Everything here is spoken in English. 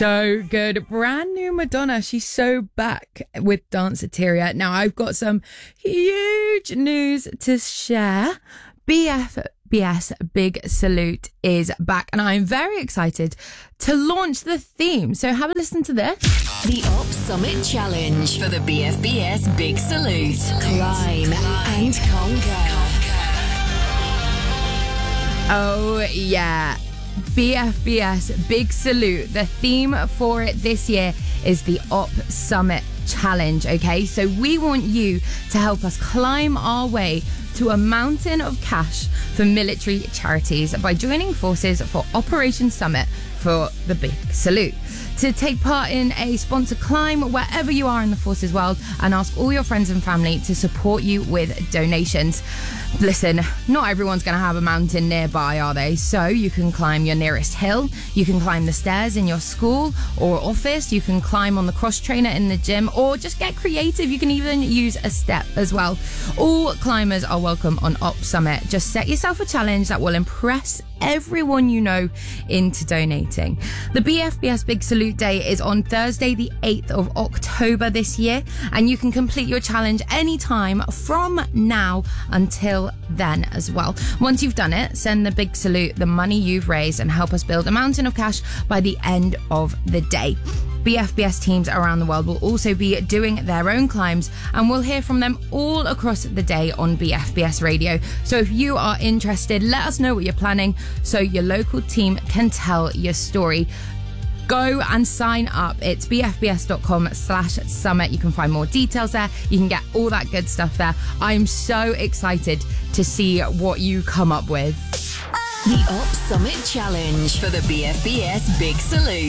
So good. Brand new Madonna. She's so back with Danceteria. Now, I've got some huge news to share. BFBS Big Salute is back, and I'm very excited to launch the theme. So have a listen to this. The Op Summit Challenge for the BFBS Big Salute. Climb and conquer. Oh, yeah. BFBS Big Salute. The theme for it this year is the Op Summit Challenge, okay? So we want you to help us climb our way to a mountain of cash for military charities by joining forces for Operation Summit for the Big Salute. To take part in a sponsored climb wherever you are in the forces world, and ask all your friends and family to support you with donations. Listen, not everyone's going to have a mountain nearby, are they? So you can climb your nearest hill, you can climb the stairs in your school or office, you can climb on the cross trainer in the gym, or just get creative. You can even use a step as well. All climbers are welcome on Op Summit. Just set yourself a challenge that will impress everyone you know into donating. The BFBS Big Salute Day is on Thursday the 8th of October this year, and you can complete your challenge anytime from now until then as well. Once you've done it, send the Big Salute the money you've raised and help us build a mountain of cash by the end of the day. BFBS teams around the world will also be doing their own climbs, and we'll hear from them all across the day on BFBS Radio. So if you are interested, let us know what you're planning so your local team can tell your story. Go and sign up. It's bfbs.com/summit. You can find more details there. You can get all that good stuff there. I'm so excited to see what you come up with. The Op Summit Challenge for the BFBS Big Salute.